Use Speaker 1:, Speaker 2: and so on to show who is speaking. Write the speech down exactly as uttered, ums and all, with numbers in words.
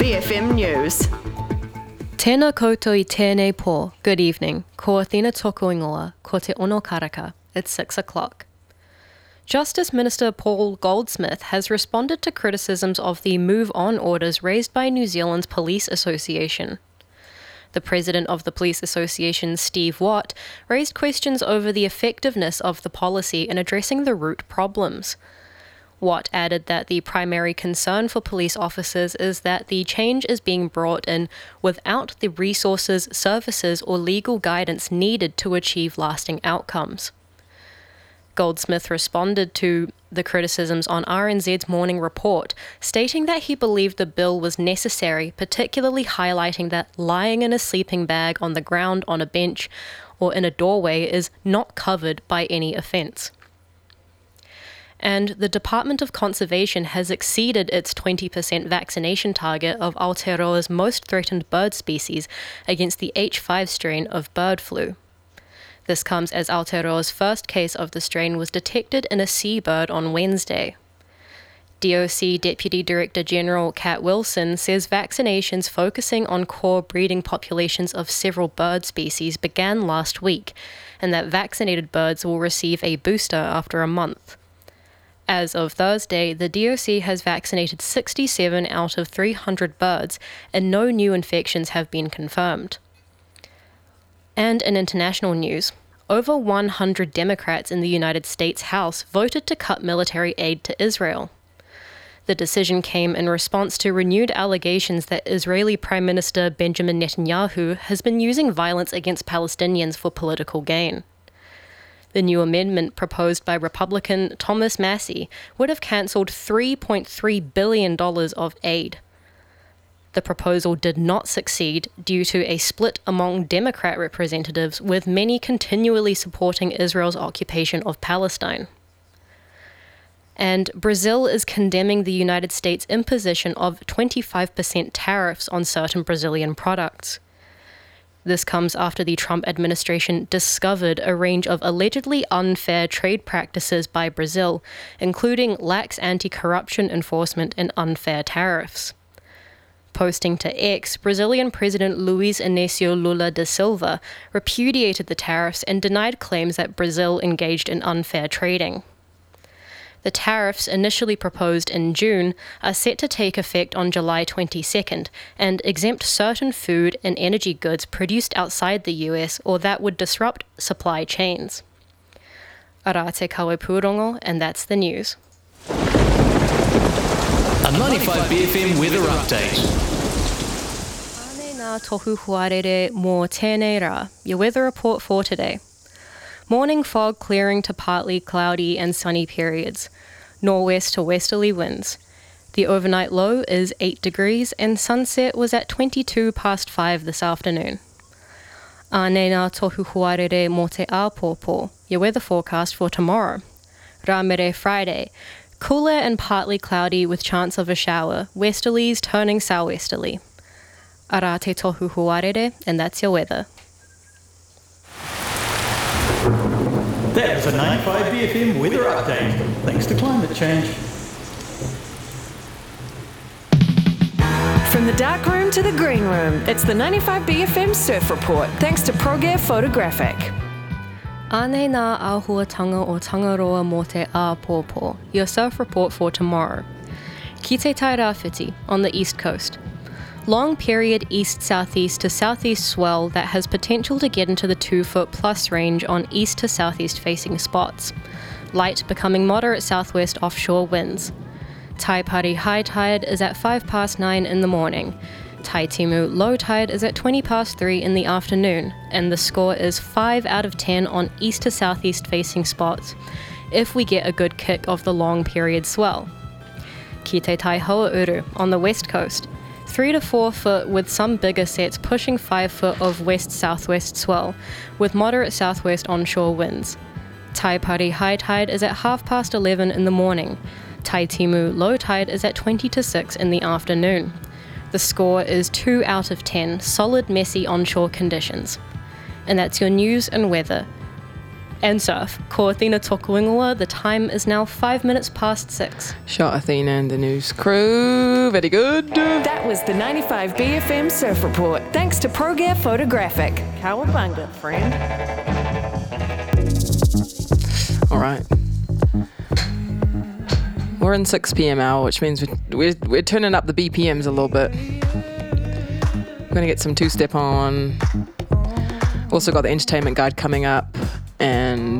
Speaker 1: B F M News.
Speaker 2: Tēnā koutou I tēnei pō. Good evening. Ko Athena tōku ingoa, ko te ono karaka. It's six o'clock. Justice Minister Paul Goldsmith has responded to criticisms of the Move On orders raised by New Zealand's Police Association. The president of the Police Association, Steve Watt, raised questions over the effectiveness of the policy in addressing the root problems. Watt added that the primary concern for police officers is that the change is being brought in without the resources, services, or legal guidance needed to achieve lasting outcomes. Goldsmith responded to the criticisms on R N Z's Morning Report, stating that he believed the bill was necessary, particularly highlighting that lying in a sleeping bag on the ground on a bench or in a doorway is not covered by any offence. And the Department of Conservation has exceeded its twenty percent vaccination target of Aotearoa's most threatened bird species against the H five strain of bird flu. This comes as Aotearoa's first case of the strain was detected in a seabird on Wednesday. D O C Deputy Director General Kat Wilson says vaccinations focusing on core breeding populations of several bird species began last week, and that vaccinated birds will receive a booster after a month. As of Thursday, the D O C has vaccinated sixty-seven out of three hundred birds, and no new infections have been confirmed. And in international news, over one hundred Democrats in the United States House voted to cut military aid to Israel. The decision came in response to renewed allegations that Israeli Prime Minister Benjamin Netanyahu has been using violence against Palestinians for political gain. The new amendment proposed by Republican Thomas Massie would have cancelled three point three billion dollars of aid. The proposal did not succeed due to a split among Democrat representatives, with many continually supporting Israel's occupation of Palestine. And Brazil is condemning the United States' imposition of twenty-five percent tariffs on certain Brazilian products. This comes after the Trump administration discovered a range of allegedly unfair trade practices by Brazil, including lax anti-corruption enforcement and unfair tariffs. Posting to X, Brazilian President Luiz Inácio Lula da Silva repudiated the tariffs and denied claims that Brazil engaged in unfair trading. The tariffs, initially proposed in June, are set to take effect on July twenty-second and exempt certain food and energy goods produced outside the U S or that would disrupt supply chains. Ara te kawe pūrongo, and that's the news.
Speaker 3: A ninety-five B F M weather update.
Speaker 2: Ane nā tohu huarere mō tēnei rā, your weather report for today. Morning fog clearing to partly cloudy and sunny periods. Norwest to westerly winds. The overnight low is eight degrees and sunset was at twenty-two past five this afternoon. Ane nā tohu huarere mō te āpōpō, your weather forecast for tomorrow. Rāmere Friday. Cooler and partly cloudy with chance of a shower, westerlies turning southwesterly. Ara te tohu huarere, and that's your weather.
Speaker 4: That was a ninety-five B F M weather update, thanks to climate change.
Speaker 1: From the dark room to the green room, it's the ninety-five B F M Surf Report, thanks to ProGear Photographic.
Speaker 2: Ane nā āhuatanga o Tangaroa mō te āpōpō, your surf report for tomorrow. Ki te Tairawhiti, on the east coast. Long period east-southeast to southeast swell that has potential to get into the two-foot plus range on east to southeast facing spots. Light becoming moderate southwest offshore winds. Taipari high tide is at five past nine in the morning. Taitimu low tide is at twenty past three in the afternoon, and the score is five out of ten on east to southeast facing spots, if we get a good kick of the long period swell. Ki te Taihoauru, on the west coast. three to four foot with some bigger sets pushing five foot of west-southwest swell, with moderate southwest onshore winds. Taipari high tide is at half past eleven in the morning. Taitimu low tide is at twenty to six in the afternoon. The score is two out of ten, solid messy onshore conditions. And that's your news and weather. and surf. Ko Athena tōku ingoa, the time is now five minutes past six.
Speaker 5: Shot Athena and the news crew. Very good.
Speaker 1: That was the ninety-five B F M Surf Report. Thanks to ProGear Photographic. Cowabunga, friend.
Speaker 5: All right. We're in six p.m. hour, which means we're, we're, we're turning up the B P Ms a little bit. We're going to get some two-step on. Also got the entertainment guide coming up. And